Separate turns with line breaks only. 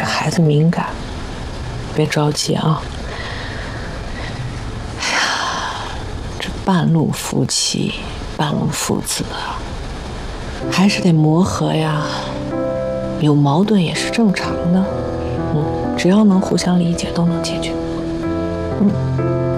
孩子敏感，别着急啊。哎呀，这半路夫妻，半路父子啊，还是得磨合呀。有矛盾也是正常的，只要能互相理解，都能解决。